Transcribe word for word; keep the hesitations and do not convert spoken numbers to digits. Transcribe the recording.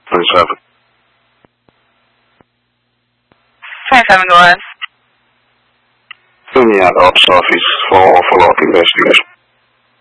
Five seven. Five seven, go ahead. Fill me out the ops office for follow-up investigation.